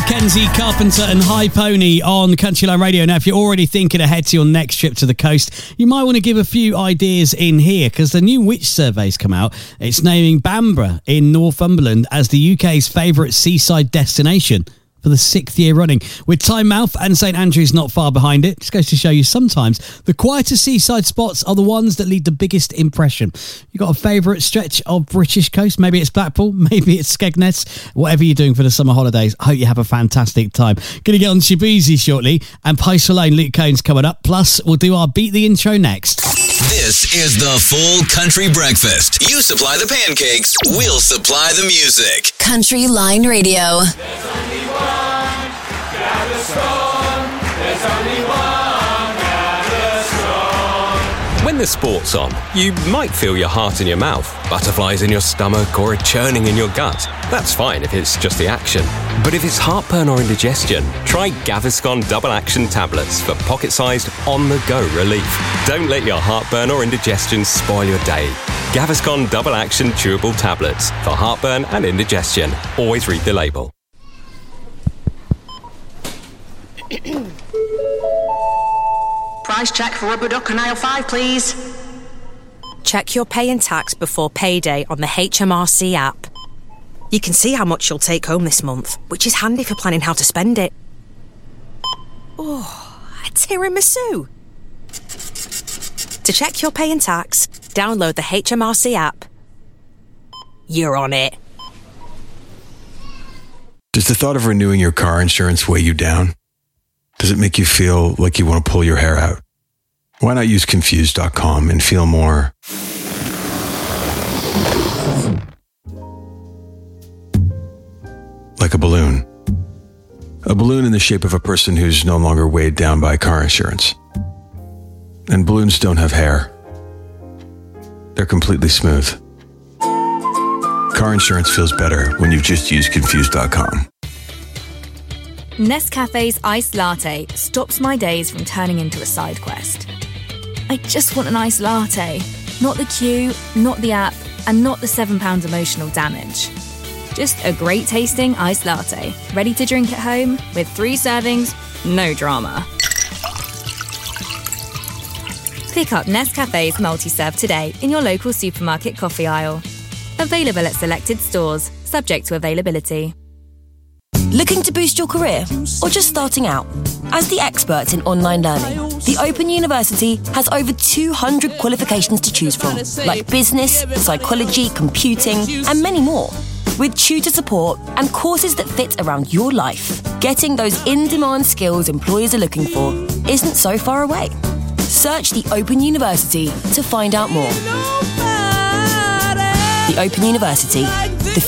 Mackenzie Carpenter and High Pony on Country Line Radio. Now, if you're already thinking ahead to your next trip to the coast, you might want to give a few ideas in here, because the new Which survey's come out. It's naming Bamburgh in Northumberland as the UK's favourite seaside destination for the 6th year running, with Tynemouth and St Andrews not far behind it. Just goes to show you sometimes the quieter seaside spots are the ones that leave the biggest impression. You got a favourite stretch of British coast? Maybe it's Blackpool, maybe it's Skegness. Whatever you're doing for the summer holidays, I hope you have a fantastic time. Gonna get on Shabuzi shortly, and Post Malone, Luke Combs coming up. Plus, we'll do our Beat the Intro next. This is the Full Country Breakfast. You supply the pancakes, we'll supply the music. Country Line Radio. There's only one Gaviscon. There's only one Gaviscon. When the sport's on, you might feel your heart in your mouth, butterflies in your stomach, or a churning in your gut. That's fine if it's just the action. But if it's heartburn or indigestion, try Gaviscon Double Action Tablets for pocket-sized, on-the-go relief. Don't let your heartburn or indigestion spoil your day. Gaviscon Double Action Chewable Tablets for heartburn and indigestion. Always read the label. Price check for rubber duck on aisle 5, please. Check your pay and tax before payday on the HMRC app. You can see how much you'll take home this month, which is handy for planning how to spend it. Oh, a tiramisu. To check your pay and tax, download the HMRC app. You're on it. Does the thought of renewing your car insurance weigh you down? Does it make you feel like you want to pull your hair out? Why not use Confused.com and feel more like a balloon? A balloon in the shape of a person who's no longer weighed down by car insurance. And balloons don't have hair. They're completely smooth. Car insurance feels better when you just use Confused.com. Nescafe's iced latte stops my days from turning into a side quest. I just want an iced latte. Not the queue, not the app, and not the £7 emotional damage. Just a great tasting iced latte, ready to drink at home with 3 servings, no drama. Pick up Nescafe's multi-serve today in your local supermarket coffee aisle. Available at selected stores, subject to availability. Looking to boost your career or just starting out? As the experts in online learning, the Open University has over 200 qualifications to choose from, like business, psychology, computing, and many more. With tutor support and courses that fit around your life, getting those in-demand skills employers are looking for isn't so far away. Search the Open University to find out more. The Open University, the